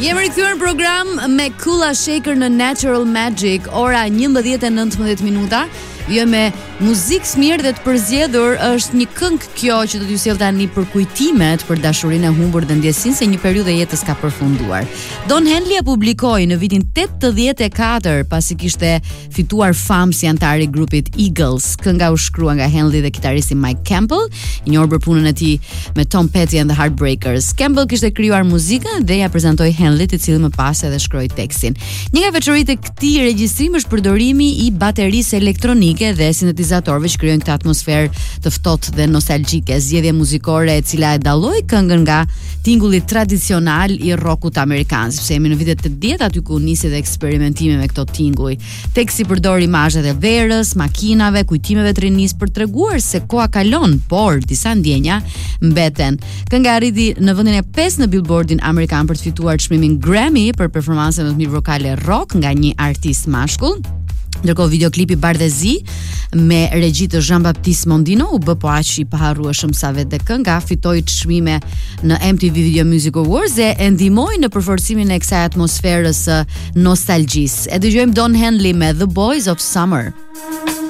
Jemi rikthyer në program me Kula Shaker në Natural Magic, ora 11:19 minuta. Jo me muzikë smirë dhe të përzgjedhur, është një këngë kjo që do t'ju sjell tani për kujtimet për dashurinë e humbur dhe ndjesinë se një periudhë e jetës ka përfunduar. Don Henley e publikoi në vitin 84 pasi kishte fituar famë si antar i grupit Eagles. Kënga u shkrua nga Henley dhe kitaristi Mike Campbell, i njohur për punën e tij me Tom Petty and the Heartbreakers. Campbell kishte krijuar muzikën dhe ja prezantoi Henleyt, i cili më pas edhe shkroi tekstin. Një nga veçoritë e këtij regjistrimi është përdorimi i baterisë elektronike dhe sintetizatorëve që krijojnë këtë atmosferë të ftohtë dhe nostalgjike, zgjedhje muzikore e cila e dalloi këngën nga tingulli tradicional i rockut amerikan, sepse jemi në vitet 80 aty ku nisi dhe eksperimentimi me këto tinguj. Teksti përdor imazhe të verës, makinave, kujtimeve të rinisë për treguar se koha kalon, por disa ndjenja mbeten. Kënga arriti në vendin e 5 në Billboardin amerikan për të fituar çmimin Grammy për performancën më të mirë vokale rock nga një artist mashkull. Ndërkohë videoklipi Bardezi me regji të Jean-Baptiste Mondino u bë po aq i paharrueshëm sa vetë kënga, fitoi çmime në MTV Video Music Awards dhe e ndihmoi në përforcimin e kësaj atmosferës nostalgjisë. E dëgjojmë Don Henley me The Boys of Summer.